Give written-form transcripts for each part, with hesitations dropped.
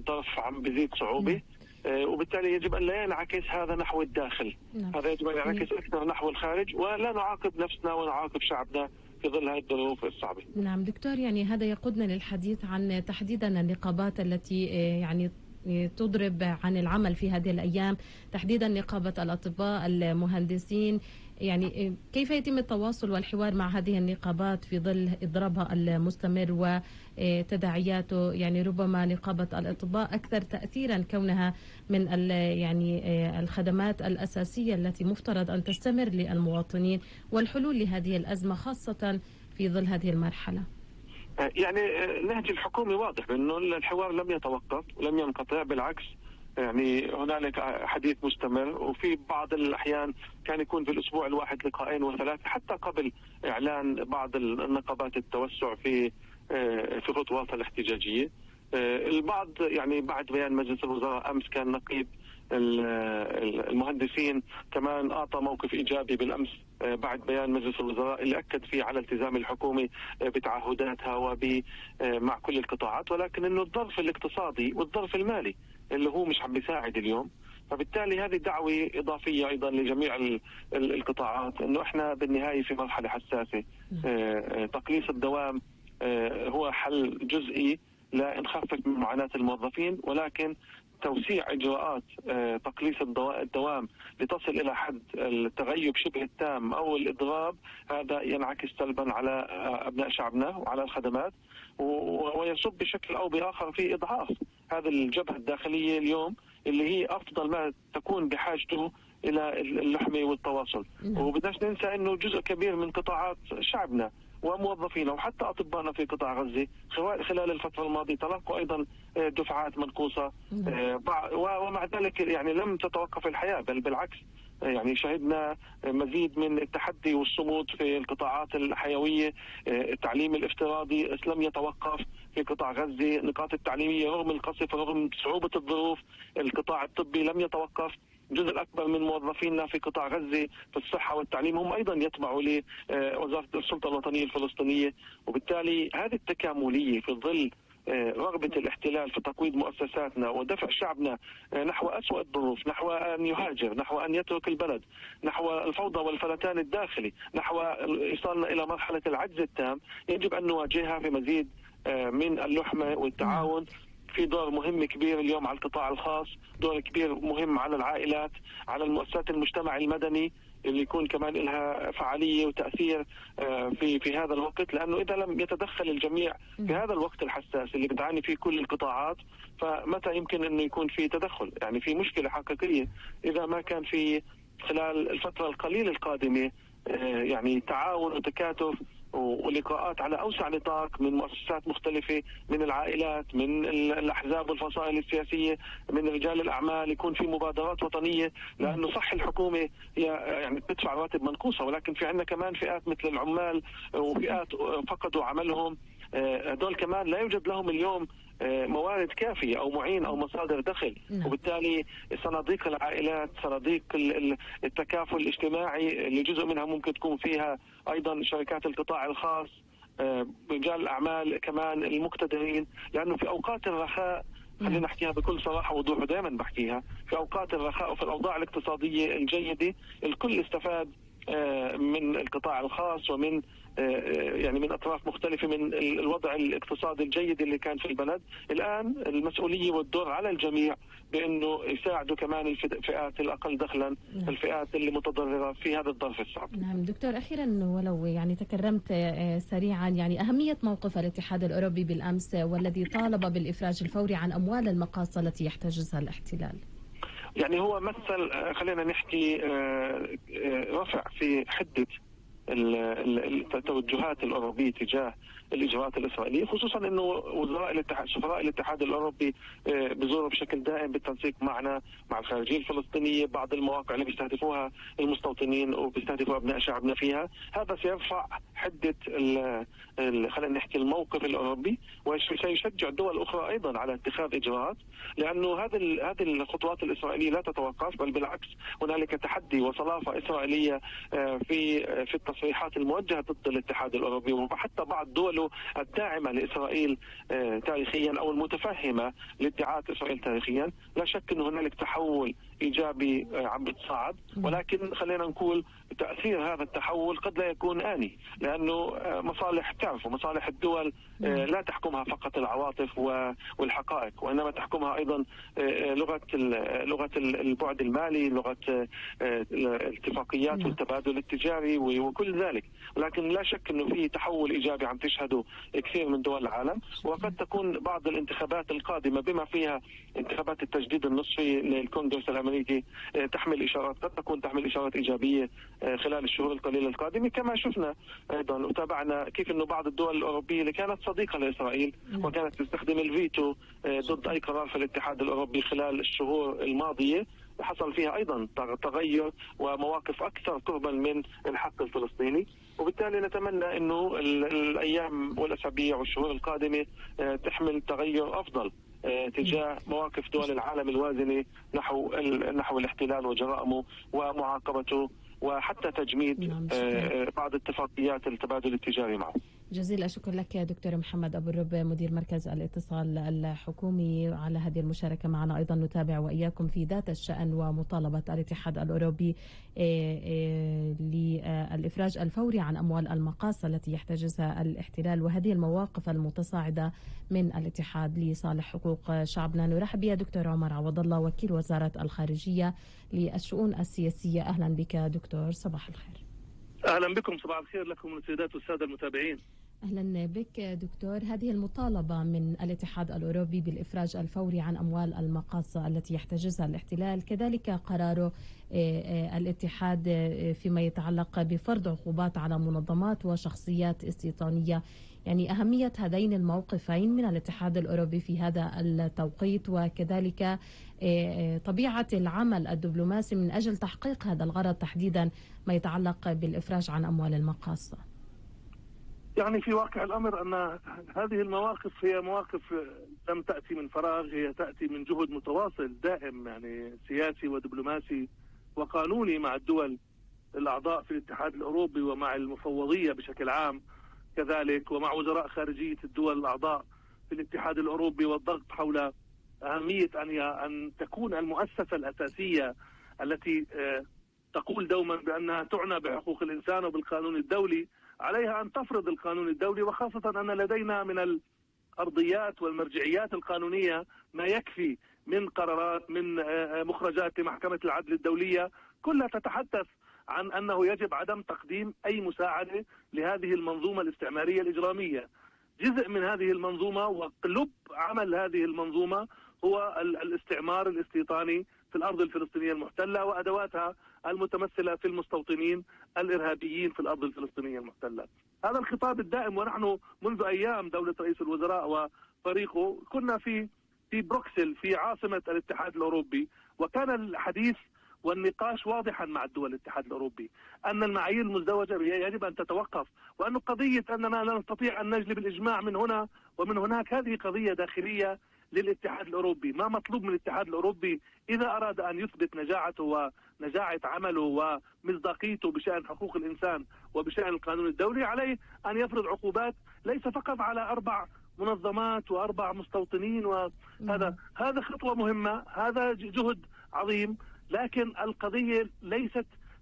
الظرف عم بزيد صعوبة. وبالتالي يجب أن لا ينعكس هذا نحو الداخل. هذا يجب أن ينعكس أكثر نحو الخارج، ولا نعاقب نفسنا ونعاقب شعبنا في ظل هذه الظروف الصعبة. نعم دكتور، يعني هذا يقودنا للحديث عن تحديدا النقابات التي يعني تضرب عن العمل في هذه الأيام، تحديدا نقابة الأطباء المهندسين. يعني كيف يتم التواصل والحوار مع هذه النقابات في ظل إضرابها المستمر وتداعياته؟ يعني ربما نقابة الأطباء أكثر تأثيرا كونها من يعني الخدمات الأساسية التي مفترض أن تستمر للمواطنين، والحلول لهذه الأزمة خاصة في ظل هذه المرحلة. يعني نهج الحكومة واضح بأنه الحوار لم يتوقف ولم ينقطع، بالعكس يعني هنالك حديث مستمر، وفي بعض الأحيان كان يكون في الأسبوع الواحد لقاءين وثلاثة حتى قبل إعلان بعض النقابات التوسع في خطواتها الاحتجاجية. البعض يعني بعد بيان مجلس الوزراء أمس كان نقيب المهندسين كمان أعطى موقف إيجابي بالأمس بعد بيان مجلس الوزراء اللي أكد فيه على التزام الحكومة بتعهداتها مع كل القطاعات، ولكن إنه الظرف الاقتصادي والظرف المالي اللي هو مش عم بيساعد اليوم. فبالتالي هذه دعوة إضافية أيضا لجميع القطاعات إنه إحنا بالنهاية في مرحلة حساسة. تقليص الدوام هو حل جزئي لا نخفف من معاناة الموظفين، ولكن توسيع إجراءات تقليص الدوام لتصل إلى حد التغيب شبه التام أو الإضراب، هذا ينعكس سلبا على أبناء شعبنا وعلى الخدمات، ويصب بشكل أو بآخر في إضعاف هذه الجبهة الداخلية اليوم اللي هي أفضل ما تكون بحاجته إلى اللحمة والتواصل. وبدناش ننسى أنه جزء كبير من قطاعات شعبنا وموظفين وحتى أطباءنا في قطاع غزة خلال الفترة الماضية تلقوا أيضا دفعات منقوصة، ومع ذلك يعني لم تتوقف الحياة، بل بالعكس يعني شهدنا مزيد من التحدي والصمود في القطاعات الحيوية. التعليم الافتراضي لم يتوقف في قطاع غزة، النقاط التعليمية رغم القصف رغم صعوبة الظروف القطاع الطبي لم يتوقف. الجزء الأكبر من موظفينا في قطاع غزة في الصحة والتعليم هم أيضا يتبعوا لوزارة السلطة الوطنية الفلسطينية، وبالتالي هذه التكاملية في ظل رغبة الاحتلال في تقويض مؤسساتنا ودفع شعبنا نحو أسوأ الظروف، نحو أن يهاجر، نحو أن يترك البلد، نحو الفوضى والفلتان الداخلي، نحو إيصالنا إلى مرحلة العجز التام، يجب أن نواجهها في مزيد من اللحمة والتعاون. في دور مهم كبير اليوم على القطاع الخاص، دور كبير مهم على العائلات، على المؤسسات المجتمع المدني اللي يكون كمان لها فعالية وتأثير في هذا الوقت، لأنه إذا لم يتدخل الجميع في هذا الوقت الحساس اللي بتعاني فيه كل القطاعات، فمتى يمكن أنه يكون في تدخل؟ يعني في مشكلة حقيقية إذا ما كان في خلال الفترة القليلة القادمة يعني تعاون وتكاتف ولقاءات على أوسع نطاق من مؤسسات مختلفة، من العائلات، من الأحزاب والفصائل السياسية، من رجال الأعمال، يكون في مبادرات وطنية. لأنه صح الحكومة يعني بتدفع رواتب منقوصة، ولكن في عندنا كمان فئات مثل العمال وفئات فقدوا عملهم، هذول كمان لا يوجد لهم اليوم موارد كافية أو معين أو مصادر دخل. وبالتالي صناديق العائلات، صناديق التكافل الاجتماعي اللي جزء منها ممكن تكون فيها أيضا شركات القطاع الخاص، رجال الأعمال كمان المقتدرين، لأنه في أوقات الرخاء خلينا نحكيها بكل صراحة ووضوح ودائما بحكيها، في أوقات الرخاء وفي الأوضاع الاقتصادية الجيدة الكل استفاد من القطاع الخاص ومن يعني من أطراف مختلفة من الوضع الاقتصادي الجيد اللي كان في البلد. الآن المسؤولية والدور على الجميع بأنه يساعدوا كمان الفئات الأقل دخلا، الفئات اللي متضررة في هذا الظرف الصعب. نعم دكتور، أخيرا ولو يعني تكرمت سريعا، يعني أهمية موقف الاتحاد الأوروبي بالأمس والذي طالب بالإفراج الفوري عن أموال المقاصة التي يحتجزها الاحتلال. يعني هو مثل خلينا نحكي رفع في حدة التوجهات الأوروبية تجاه الإجراءات الإسرائيلية، خصوصا أنه سفراء الاتحاد الأوروبي بزوروا بشكل دائم بالتنسيق معنا مع الخارجية الفلسطينية بعض المواقع اللي بيستهدفوها المستوطنين وبيستهدفوا أبناء شعبنا فيها. هذا سيرفع حدة خلينا نحكي الموقف الأوروبي، وسيشجع دول أخرى أيضا على اتخاذ إجراءات، لأنه هذه الخطوات الإسرائيلية لا تتوقف، بل بالعكس هنالك تحدي وصلافة إسرائيلية في التصريحات الموجهة ضد الاتحاد الأوروبي وحتى بعض دول الدول الداعمة لإسرائيل تاريخيا أو المتفهمة لادعاءات إسرائيل تاريخيا. لا شك أن هنالك تحول إيجابي عم بتصاعد، ولكن خلينا نقول تأثير هذا التحول قد لا يكون آني، لأنه مصالح تعرفوا مصالح الدول لا تحكمها فقط العواطف والحقائق، وإنما تحكمها أيضا لغة البعد المالي، لغة الاتفاقيات والتبادل التجاري وكل ذلك. ولكن لا شك أنه في تحول إيجابي عم تشهده كثير من دول العالم، وقد تكون بعض الانتخابات القادمة بما فيها انتخابات التجديد النصفي للكونغرس الأمريكي تحمل إشارات، قد تكون تحمل إشارات إيجابية خلال الشهور القليلة القادمة، كما شفنا أيضا وتابعنا كيف أنه بعض الدول الأوروبية اللي كانت صديقة لإسرائيل وكانت تستخدم الفيتو ضد أي قرار في الاتحاد الأوروبي خلال الشهور الماضية حصل فيها أيضا تغير ومواقف أكثر قربا من الحق الفلسطيني. وبالتالي نتمنى أنه الأيام والأسابيع والشهور القادمة تحمل تغير أفضل تجاه مواقف دول العالم الوازنة نحو الاحتلال وجرائمه ومعاقبته، وحتى تجميد بعض اتفاقيات التبادل التجاري معه. جزيل الشكر لك دكتور محمد أبو الرب مدير مركز الاتصال الحكومي على هذه المشاركة معنا. أيضا نتابع وإياكم في ذات الشأن ومطالبة الاتحاد الأوروبي للإفراج الفوري عن أموال المقاصة التي يحتجزها الاحتلال، وهذه المواقف المتصاعدة من الاتحاد لصالح حقوق شعبنا. نرحب بك دكتور عمر عوض الله وكيل وزارة الخارجية للشؤون السياسية. أهلا بك دكتور، صباح الخير. أهلا بكم، صباح الخير لكم السيدات والسادة المتابعين. أهلا بك دكتور. هذه المطالبة من الاتحاد الأوروبي بالإفراج الفوري عن أموال المقاصة التي يحتجزها الاحتلال، كذلك قراره الاتحاد فيما يتعلق بفرض عقوبات على منظمات وشخصيات استيطانية، يعني أهمية هذين الموقفين من الاتحاد الأوروبي في هذا التوقيت، وكذلك طبيعة العمل الدبلوماسي من أجل تحقيق هذا الغرض تحديدا ما يتعلق بالإفراج عن أموال المقاصة. يعني في واقع الأمر أن هذه المواقف هي مواقف لم تأتي من فراغ، هي تأتي من جهد متواصل دائم يعني سياسي ودبلوماسي وقانوني مع الدول الأعضاء في الاتحاد الأوروبي ومع المفوضية بشكل عام كذلك، ومع وزراء خارجية الدول الأعضاء في الاتحاد الأوروبي، والضغط حول أهمية أن تكون المؤسسة الأساسية التي تقول دوما بأنها تعنى بحقوق الإنسان وبالقانون الدولي عليها أن تفرض القانون الدولي، وخاصة أن لدينا من الأرضيات والمرجعيات القانونية ما يكفي من قرارات من مخرجات لمحكمة العدل الدولية كلها تتحدث عن أنه يجب عدم تقديم أي مساعدة لهذه المنظومة الاستعمارية الإجرامية. جزء من هذه المنظومة وقلب عمل هذه المنظومة هو الاستعمار الاستيطاني في الأرض الفلسطينية المحتلة وأدواتها المتمثلة في المستوطنين الإرهابيين في الأرض الفلسطينية المحتلة. هذا الخطاب الدائم، ونحن منذ أيام دولة رئيس الوزراء وفريقه كنا في بروكسل في عاصمة الاتحاد الأوروبي، وكان الحديث والنقاش واضحا مع الدول الاتحاد الأوروبي أن المعايير المزدوجة يجب أن تتوقف، وأن قضية أننا لا نستطيع أن نجلب الإجماع من هنا ومن هناك هذه قضية داخلية للاتحاد الأوروبي. ما مطلوب من الاتحاد الأوروبي إذا أراد أن يثبت نجاعته ونجاعة عمله ومصداقيته بشأن حقوق الإنسان وبشأن القانون الدولي عليه أن يفرض عقوبات ليس فقط على 4 منظمات و4 مستوطنين، هذا خطوة مهمة، هذا جهد عظيم، لكن القضية ليست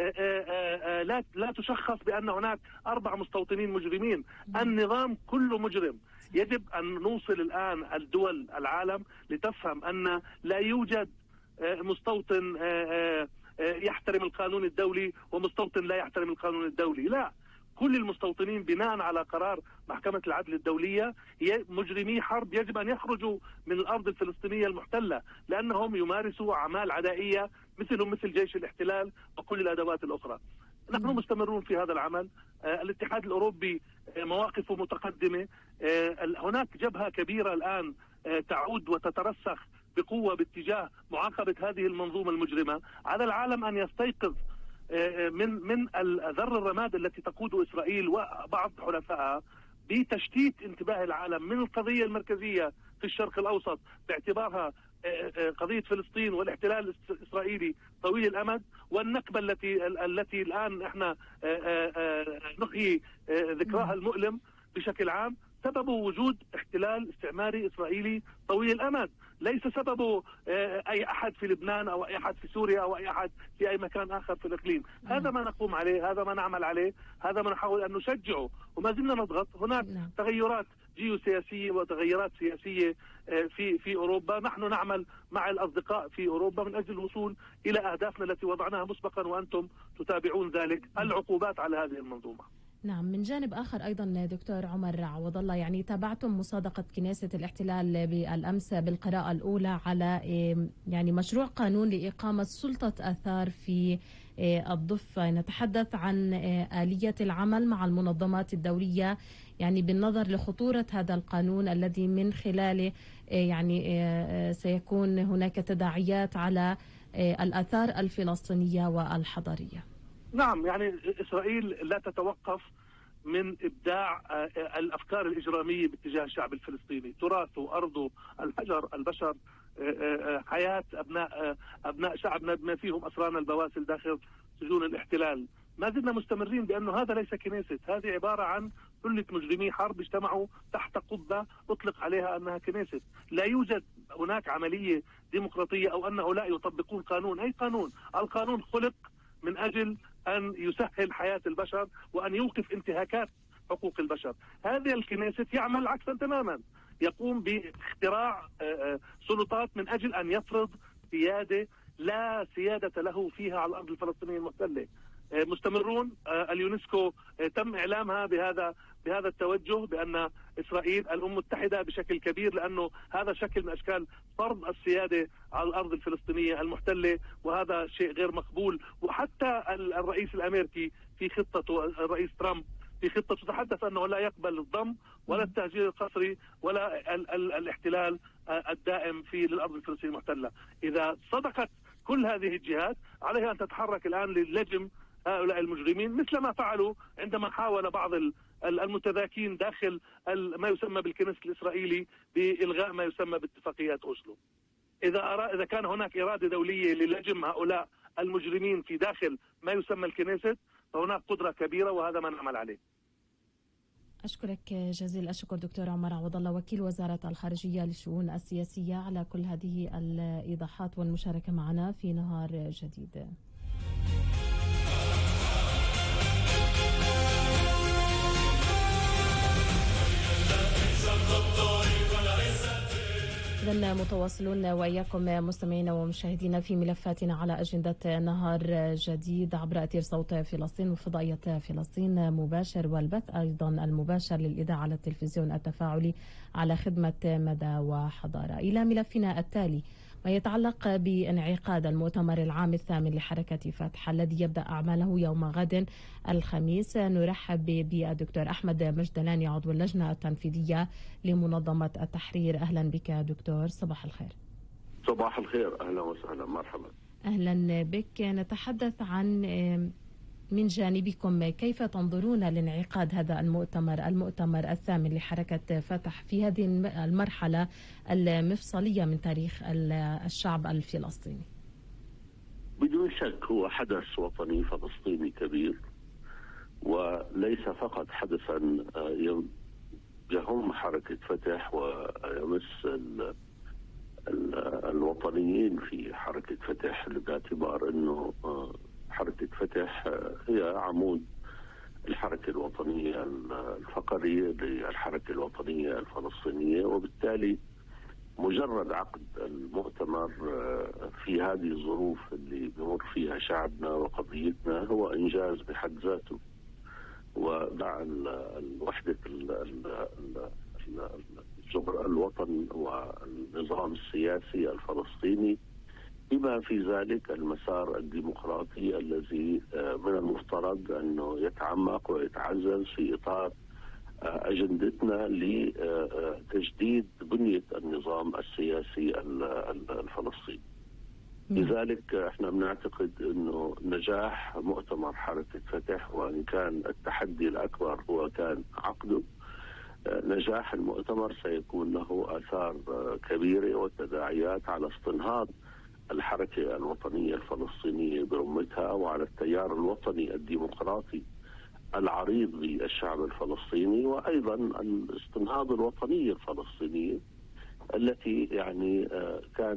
لا تشخص بأن هناك 4 مستوطنين مجرمين. النظام كله مجرم. يجب أن نوصل الآن الدول العالم لتفهم أن لا يوجد مستوطن يحترم القانون الدولي ومستوطن لا يحترم القانون الدولي، لا، كل المستوطنين بناء على قرار محكمة العدل الدولية مجرمي حرب يجب أن يخرجوا من الأرض الفلسطينية المحتلة، لأنهم يمارسوا أعمال عدائية مثل جيش الاحتلال وكل الأدوات الأخرى. نحن مستمرون في هذا العمل. الاتحاد الأوروبي مواقفه متقدمة. هناك جبهة كبيرة الآن تعود وتترسخ بقوة باتجاه معاقبة هذه المنظومة المجرمة. على العالم أن يستيقظ من ذر الرماد التي تقود إسرائيل وبعض حلفائها بتشتيت انتباه العالم من القضية المركزية في الشرق الأوسط باعتبارها قضية فلسطين والاحتلال الإسرائيلي طويل الأمد، والنكبة التي الآن احنا نحيي ذكراها المؤلم. بشكل عام سببه وجود احتلال استعماري إسرائيلي طويل الأمد، ليس سببه أي أحد في لبنان أو أي أحد في سوريا أو أي أحد في أي مكان آخر في الإقليم. هذا ما نقوم عليه، هذا ما نعمل عليه، هذا ما نحاول أن نشجعه، وما زلنا نضغط. هناك تغيرات جيوسياسية وتغيرات سياسية في أوروبا، نحن نعمل مع الأصدقاء في أوروبا من أجل الوصول إلى أهدافنا التي وضعناها مسبقا وأنتم تتابعون ذلك، العقوبات على هذه المنظومة. نعم. من جانب آخر أيضا دكتور عمر عوض الله، يعني تابعتم مصادقة كنيسة الاحتلال بالأمس بالقراءة الأولى على يعني مشروع قانون لإقامة سلطة آثار في الضفة. نتحدث عن آلية العمل مع المنظمات الدولية يعني بالنظر لخطورة هذا القانون الذي من خلاله يعني سيكون هناك تداعيات على الآثار الفلسطينية والحضارية. نعم، يعني إسرائيل لا تتوقف من إبداع الأفكار الإجرامية باتجاه الشعب الفلسطيني، تراثه، أرضه، الحجر، البشر، حياة أبناء شعبنا بما فيهم أسرانا البواسل داخل سجون الاحتلال. ما زلنا مستمرين بأنه هذا ليس كنيسة، هذه عبارة عن ثلة مجرمي حرب اجتمعوا تحت قبة أطلق عليها أنها كنيسة. لا يوجد هناك عملية ديمقراطية أو أن هؤلاء يطبقون قانون. أي قانون؟ القانون خلق من أجل أن يسهل حياة البشر وأن يوقف انتهاكات حقوق البشر. هذه الكنيسة يعمل عكسا تماما، يقوم باختراع سلطات من أجل أن يفرض سيادة لا سيادة له فيها على الأرض الفلسطينية المحتلة. مستمرون. اليونسكو تم إعلامها بهذا التوجه بأن إسرائيل الأمم المتحدة بشكل كبير، لأنه هذا شكل من أشكال فرض السيادة على الأرض الفلسطينية المحتلة، وهذا شيء غير مقبول. وحتى الرئيس الأمريكي في خطته، الرئيس ترامب في خطته تحدث أنه لا يقبل الضم ولا التهجير القسري ولا الاحتلال الدائم للأرض الفلسطينية المحتلة. إذا صدقت كل هذه الجهات عليها أن تتحرك الآن للجم هؤلاء المجرمين، مثل ما فعلوا عندما حاول بعض المتذاكين داخل ما يسمى بالكنيسة الإسرائيلي بإلغاء ما يسمى باتفاقيات أوسلو. إذا كان هناك إرادة دولية للجم هؤلاء المجرمين في داخل ما يسمى الكنيسة، فهناك قدرة كبيرة، وهذا ما نعمل عليه. أشكرك جزيل الشكر دكتور عمر عوض الله، وكيل وزارة الخارجية للشؤون السياسية، على كل هذه الإيضاحات والمشاركة معنا في نهار جديد. إذن متواصلون وإياكم مستمعينا ومشاهدينا في ملفاتنا على أجندة نهار جديد عبر أثير صوت فلسطين وفضائية فلسطين مباشر، والبث أيضا المباشر للإذاعة على التلفزيون التفاعلي على خدمة مدى وحضارة. إلى ملفنا التالي ما يتعلق بانعقاد المؤتمر العام الثامن لحركة فتح الذي يبدأ أعماله يوم غد الخميس. نرحب بالدكتور أحمد مجدلاني عضو اللجنة التنفيذية لمنظمة التحرير. أهلا بك دكتور، صباح الخير. صباح الخير، أهلا وسهلا، مرحبا. أهلا بك. نتحدث عن من جانبكم كيف تنظرون لانعقاد هذا المؤتمر الثامن لحركة فتح في هذه المرحلة المفصلية من تاريخ الشعب الفلسطيني؟ بدون شك هو حدث وطني فلسطيني كبير، وليس فقط حدثا يهم حركة فتح ويمس الوطنيين في حركة فتح، باعتبار أنه حركة فتح هي عمود الحركة الوطنية الفقرية للحركة الوطنية الفلسطينية، وبالتالي مجرد عقد المؤتمر في هذه الظروف اللي بمر فيها شعبنا وقضيتنا هو إنجاز بحد ذاته. ودع وحدة الوطن والنظام السياسي الفلسطيني بما في ذلك المسار الديمقراطي الذي من المفترض أنه يتعمق ويتعزز في إطار أجندتنا لتجديد بنية النظام السياسي الفلسطيني. لذلك احنا بنعتقد انه نجاح مؤتمر حركة فتح، وان كان التحدي الاكبر هو كان عقده، نجاح المؤتمر سيكون له آثار كبيرة وتداعيات على استنهاض الحركة الوطنية الفلسطينية برمتها وعلى التيار الوطني الديمقراطي العريض للشعب الفلسطيني، وأيضا الاستنهاض الوطنية الفلسطينية التي يعني كان